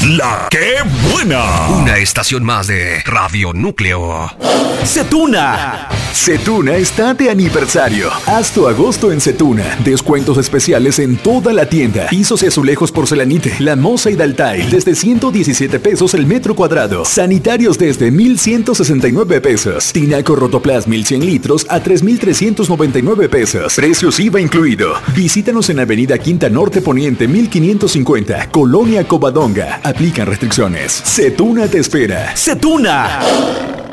La que buena. Una estación más de Radio Núcleo. Setuna. Setuna está de aniversario. Haz tu agosto en Setuna. Descuentos especiales en toda la tienda. Pisos y azulejos porcelanite, La Moza y Daltile desde 117 pesos el metro cuadrado. Sanitarios desde 1,169 pesos. Tinaco Rotoplas 1,100 litros a 3,399 pesos. Precios IVA incluido. Visítanos en Avenida Quinta Norte Poniente 1550, Colonia Covadonga. Aplican restricciones. Setuna te espera. Setuna.